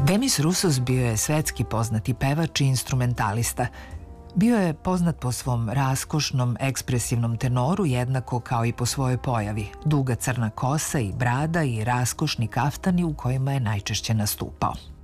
Demis Roussos bio je svetski poznati pevač i instrumentalista. Bio je poznat po svom raskošnom, ekspresivnom tenoru, jednako kao i po svojoj pojavi. Duga crna kosa i brada i raskošni kaftani u kojima je najčešće nastupao.